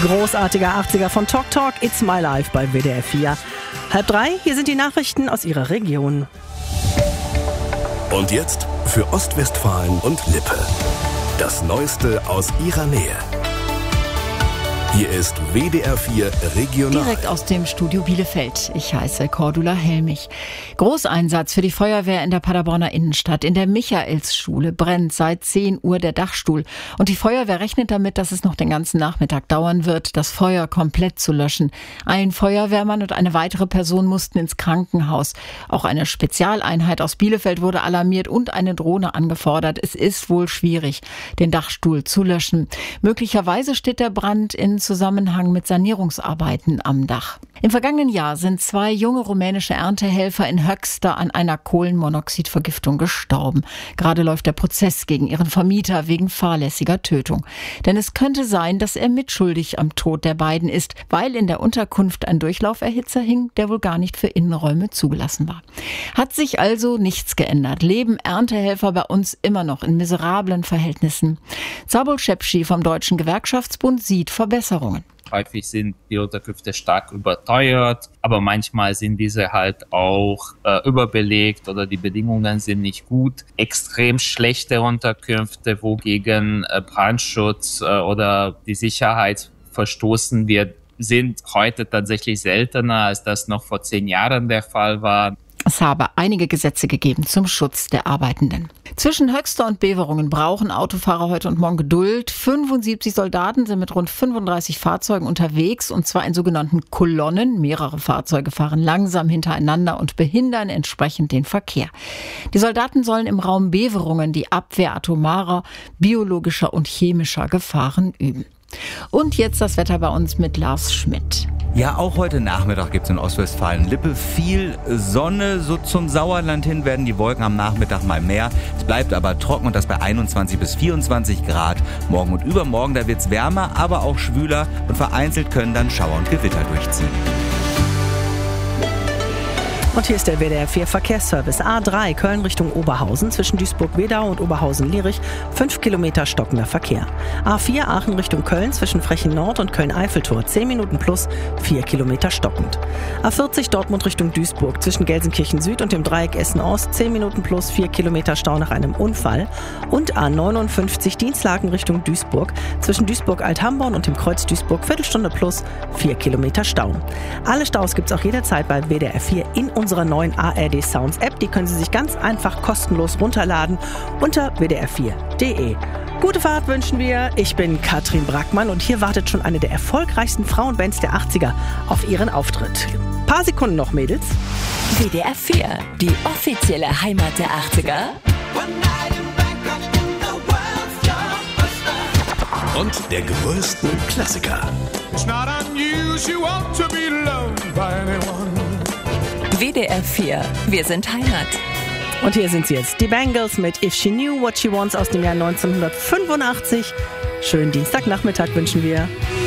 Großartiger 80er von Talk Talk, It's My Life bei WDR 4. 2:30, hier sind die Nachrichten aus Ihrer Region. Und jetzt für Ostwestfalen und Lippe. Das Neueste aus Ihrer Nähe. Hier ist WDR 4 Regional. Direkt aus dem Studio Bielefeld. Ich heiße Cordula Helmich. Großeinsatz für die Feuerwehr in der Paderborner Innenstadt. In der Michaelsschule brennt seit 10 Uhr der Dachstuhl. Und die Feuerwehr rechnet damit, dass es noch den ganzen Nachmittag dauern wird, das Feuer komplett zu löschen. Ein Feuerwehrmann und eine weitere Person mussten ins Krankenhaus. Auch eine Spezialeinheit aus Bielefeld wurde alarmiert und eine Drohne angefordert. Es ist wohl schwierig, den Dachstuhl zu löschen. Möglicherweise steht der Brand in Zusammenhang mit Sanierungsarbeiten am Dach. Im vergangenen Jahr sind 2 junge rumänische Erntehelfer in Höxter an einer Kohlenmonoxidvergiftung gestorben. Gerade läuft der Prozess gegen ihren Vermieter wegen fahrlässiger Tötung. Denn es könnte sein, dass er mitschuldig am Tod der beiden ist, weil in der Unterkunft ein Durchlauferhitzer hing, der wohl gar nicht für Innenräume zugelassen war. Hat sich also nichts geändert. Leben Erntehelfer bei uns immer noch in miserablen Verhältnissen. Zabul Schepschi vom Deutschen Gewerkschaftsbund sieht Verbesserungen. Häufig sind die Unterkünfte stark überteuert, aber manchmal sind diese halt auch überbelegt oder die Bedingungen sind nicht gut. Extrem schlechte Unterkünfte, wo gegen Brandschutz oder die Sicherheit verstoßen wird, sind heute tatsächlich seltener, als das noch vor 10 Jahren der Fall war. Es habe einige Gesetze gegeben zum Schutz der Arbeitenden. Zwischen Höxter und Beverungen brauchen Autofahrer heute und morgen Geduld. 75 Soldaten sind mit rund 35 Fahrzeugen unterwegs, und zwar in sogenannten Kolonnen. Mehrere Fahrzeuge fahren langsam hintereinander und behindern entsprechend den Verkehr. Die Soldaten sollen im Raum Beverungen die Abwehr atomarer, biologischer und chemischer Gefahren üben. Und jetzt das Wetter bei uns mit Lars Schmidt. Ja, auch heute Nachmittag gibt es in Ostwestfalen-Lippe viel Sonne. So zum Sauerland hin werden die Wolken am Nachmittag mal mehr. Es bleibt aber trocken, und das bei 21 bis 24 Grad. Morgen und übermorgen, da wird es wärmer, aber auch schwüler, und vereinzelt können dann Schauer und Gewitter durchziehen. Und hier ist der WDR 4 Verkehrsservice. A3 Köln Richtung Oberhausen zwischen Duisburg-Wedau und Oberhausen-Lierich 5 Kilometer stockender Verkehr. A4 Aachen Richtung Köln zwischen Frechen Nord und Köln-Eiffeltor 10 Minuten plus 4 Kilometer stockend. A40 Dortmund Richtung Duisburg zwischen Gelsenkirchen Süd und dem Dreieck Essen Ost 10 Minuten plus 4 Kilometer Stau nach einem Unfall. Und A59 Dienstlaken Richtung Duisburg zwischen Duisburg-Althamborn und dem Kreuz Duisburg Viertelstunde plus 4 Kilometer Stau. Alle Staus gibt's auch jederzeit bei WDR 4 in unserer neuen ARD Sounds App. Die können Sie sich ganz einfach kostenlos runterladen unter wdr4.de. Gute Fahrt wünschen wir. Ich bin Katrin Brackmann und hier wartet schon eine der erfolgreichsten Frauenbands der 80er auf ihren Auftritt. Paar Sekunden noch, Mädels. WDR 4, die offizielle Heimat der 80er. Und der größten Klassiker. WDR 4, wir sind Heimat. Und hier sind sie jetzt, die Bangles mit If She Knew What She Wants aus dem Jahr 1985. Schönen Dienstagnachmittag wünschen wir.